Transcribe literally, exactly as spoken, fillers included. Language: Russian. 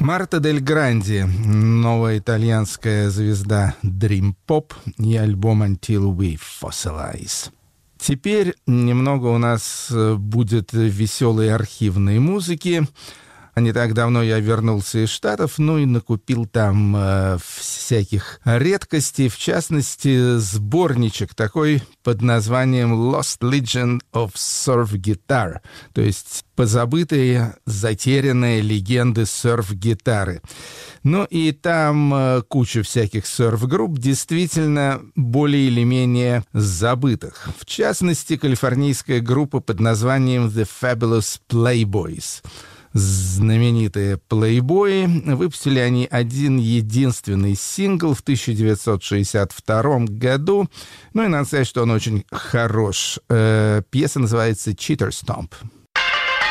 Марта Дель Гранди, новая итальянская звезда Dream Pop и альбом Until We Fossilize. Теперь немного у нас будет веселой архивной музыки. Не так давно я вернулся из Штатов, ну и накупил там э, всяких редкостей, в частности, сборничек такой под названием Lost Legend of Surf Guitar, то есть позабытые, затерянные легенды серф-гитары. Ну и там э, куча всяких серф-групп, действительно более или менее забытых. В частности, калифорнийская группа под названием The Fabulous Playboys. Знаменитые плейбои. Выпустили они один единственный сингл в тысяча девятьсот шестьдесят втором году. Ну и надо сказать, что он очень хорош. Э, пьеса называется «Cheater Stomp».